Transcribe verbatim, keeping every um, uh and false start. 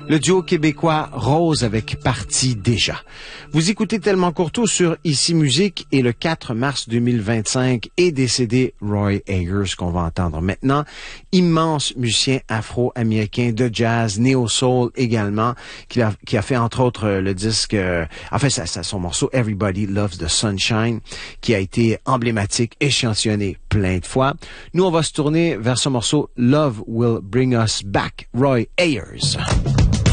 Le duo québécois Rose avec Parti déjà. Vous écoutez Tellement Courteau sur Ici Musique et le quatre mars deux mille vingt-cinq est décédé Roy Ayers qu'on va entendre maintenant. Immense musicien afro-américain de jazz, néo-soul également, qui a, qui a fait entre autres le disque, euh, en fait ça, ça, son morceau Everybody Loves the Sunshine, qui a été emblématique, échantillonné plein de fois. Nous on va se tourner vers ce morceau Love Will Bring Us Back, Roy Ayers.